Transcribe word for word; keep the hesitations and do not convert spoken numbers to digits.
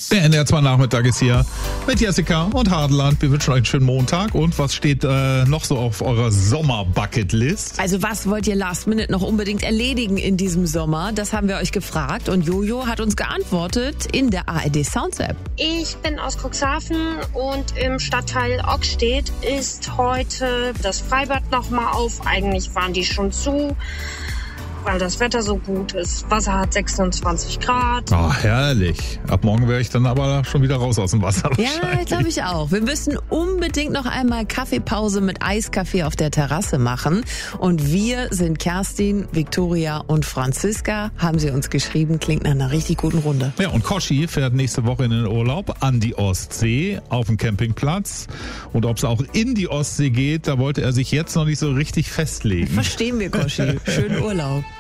Der N D R zwei Nachmittag ist hier mit Jessica und Hadeland. Wir wünschen euch einen schönen Montag. Und was steht äh, noch so auf eurer Sommer-Bucketlist? Also was wollt ihr Last Minute noch unbedingt erledigen in diesem Sommer? Das haben wir euch gefragt und Jojo hat uns geantwortet in der A R D Sounds App. Ich bin aus Cuxhaven und im Stadtteil Ockstedt ist heute das Freibad nochmal auf. Eigentlich waren die schon zu, weil das Wetter so gut ist. Wasser hat sechsundzwanzig Grad. Oh, herrlich. Ab morgen wäre ich dann aber schon wieder raus aus dem Wasser. Ja, glaube ich auch. Wir müssen unbedingt noch einmal Kaffeepause mit Eiskaffee auf der Terrasse machen. Und wir sind Kerstin, Viktoria und Franziska, haben sie uns geschrieben. Klingt nach einer richtig guten Runde. Ja, und Koschi fährt nächste Woche in den Urlaub an die Ostsee auf dem Campingplatz. Und ob es auch in die Ostsee geht, da wollte er sich jetzt noch nicht so richtig festlegen. Verstehen wir, Koschi. Schönen Urlaub.